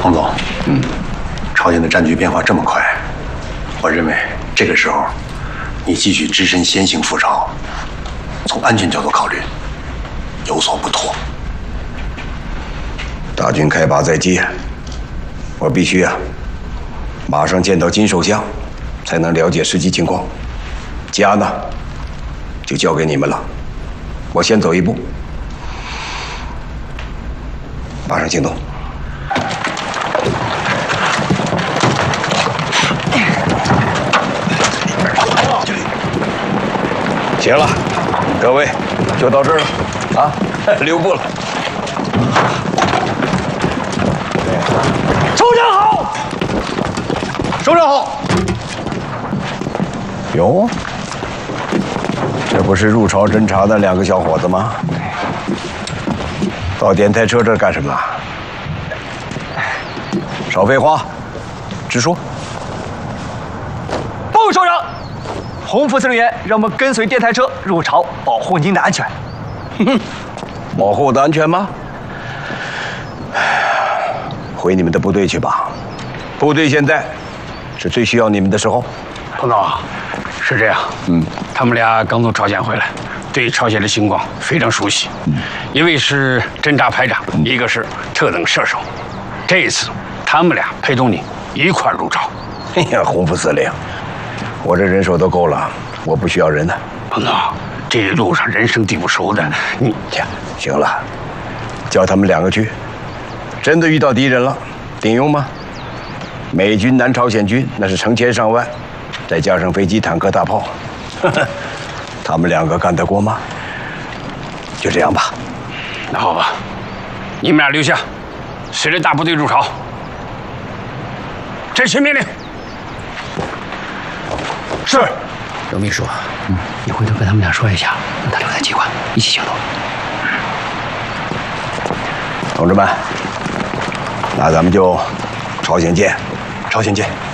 彭总，朝鲜的战局变化这么快，我认为这个时候你继续只身先行赴朝，从安全角度考虑，有所不妥。 大军开拔在即，我必须马上见到金首相，才能了解实际情况。家呢，就交给你们了。我先走一步，马上行动。行了，各位，就到这儿了啊，留步了。 首长好，首长好。 哟，这不是入朝侦察的2个小伙子吗？到电台车这儿干什么？少废话，直说。 报告首长，洪副司令员让我们跟随电台车入朝，保护您的安全。 保护我的安全吗？回你们的部队去吧，部队现在是最需要你们的时候。 彭总，是这样，他们俩刚从朝鲜回来，对朝鲜的情况非常熟悉。一位是侦察排长，一个是特等射手。这一次，他们俩陪同你一块入朝。 哎呀，洪副司令，我这人手都够了，我不需要人呢。 彭总，这路上人生地不熟的，你行了，叫他们2个去。真的遇到敌人了，顶用吗？美军南朝鲜军那是成千上万，再加上飞机、坦克、大炮，他们2个干得过吗？就这样吧。 那好吧，你们俩留下，随着大部队入朝。执行命令。是。 刘秘书，你回头跟他们俩说一下，让他留在机关，一起行动。 同志们，那咱们就朝鲜见。 朝鲜见。